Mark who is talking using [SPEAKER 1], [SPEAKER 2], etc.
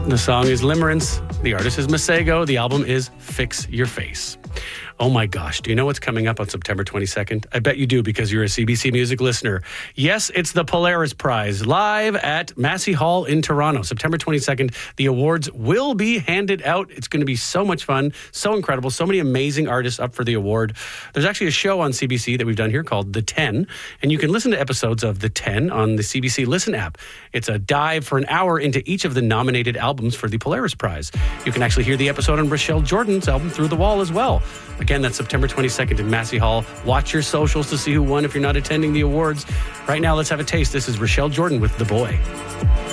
[SPEAKER 1] The song is Limerence. The artist is Masego. The album is Fix Your Face. Oh my gosh, do you know what's coming up on September 22nd? I bet you do because you're a CBC Music listener. Yes, it's the Polaris Prize live at Massey Hall in Toronto. September 22nd, the awards will be handed out. It's going to be so much fun, so incredible, so many amazing artists up for the award. There's actually a show on CBC that we've done here called The 10, and you can listen to episodes of The 10 on the CBC Listen app. It's a dive for an hour into each of the nominated albums for the Polaris Prize. You can actually hear the episode on Rochelle Jordan's album Through the Wall as well. Again, that's September 22nd in Massey Hall. Watch your socials to see who won if you're not attending the awards. Right now, let's have a taste. This is Rochelle Jordan with The Boy.